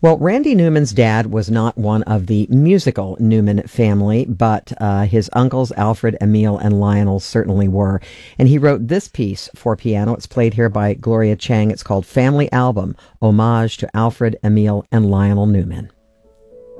Well, Randy Newman's dad was not one of the musical Newman family, but his uncles Alfred, Emil, and Lionel certainly were. And he wrote this piece for piano. It's played here by Gloria Chang. It's called Family Album, Homage to Alfred, Emil, and Lionel Newman.